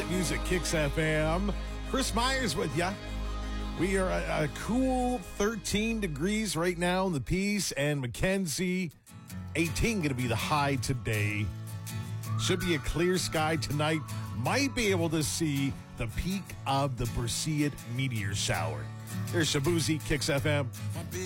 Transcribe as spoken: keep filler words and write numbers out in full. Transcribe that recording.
Planet Music Kicks F M. Chris Myers with ya. We are a, a cool thirteen degrees right now in the Peace and Mackenzie. eighteen going to be the high today. Should be a clear sky tonight. Might be able to see the peak of the Perseid meteor shower. There's Shabuzi, Kicks F M.